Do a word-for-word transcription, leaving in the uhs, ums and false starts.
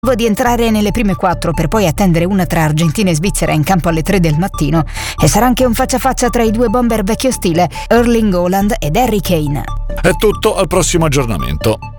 di entrare nelle prime quattro per poi attendere una tra Argentina e Svizzera in campo alle tre del mattino, e sarà anche un faccia a faccia tra i due bomber vecchio stile, Erling Haaland ed Harry Kane. È tutto, al prossimo aggiornamento.